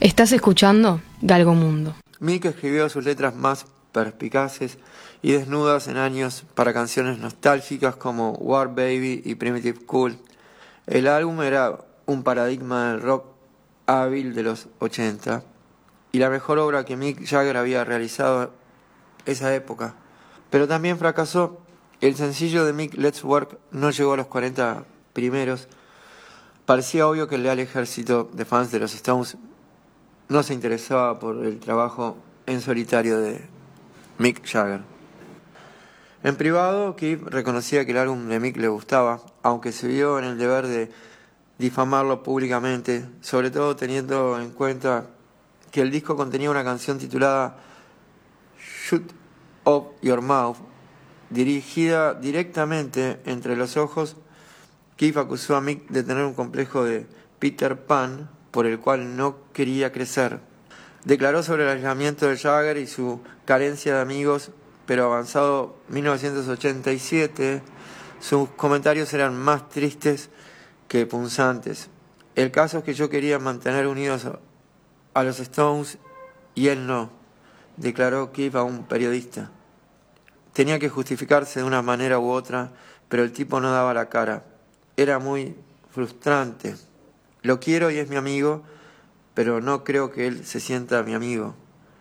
Estás escuchando Galgo Mundo. Mick escribió sus letras más perspicaces y desnudas en años para canciones nostálgicas como War Baby y Primitive Cool. El álbum era un paradigma del rock hábil de los 80 y la mejor obra que Mick Jagger había realizado esa época. Pero también fracasó. El sencillo de Mick, Let's Work, no llegó a los 40 primeros. Parecía obvio que el leal ejército de fans de los Stones no se interesaba por el trabajo en solitario de Mick Jagger. En privado, Keith reconocía que el álbum de Mick le gustaba, aunque se vio en el deber de difamarlo públicamente, sobre todo teniendo en cuenta que el disco contenía una canción titulada Shut Up Your Mouth, dirigida directamente entre los ojos. Keith acusó a Mick de tener un complejo de Peter Pan por el cual no quería crecer. Declaró sobre el aislamiento de Jagger y su carencia de amigos, pero avanzado 1987, sus comentarios eran más tristes que punzantes. El caso es que yo quería mantener unidos a los Stones y él no, declaró Keith a un periodista. Tenía que justificarse de una manera u otra, pero el tipo no daba la cara. Era muy frustrante. Lo quiero y es mi amigo, pero no creo que él se sienta mi amigo.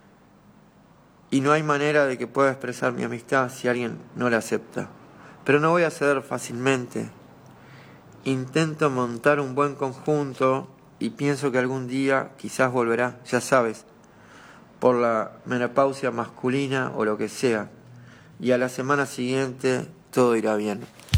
Y no hay manera de que pueda expresar mi amistad si alguien no la acepta. Pero no voy a ceder fácilmente. Intento montar un buen conjunto y pienso que algún día quizás volverá, ya sabes, por la menopausia masculina o lo que sea. Y a la semana siguiente todo irá bien.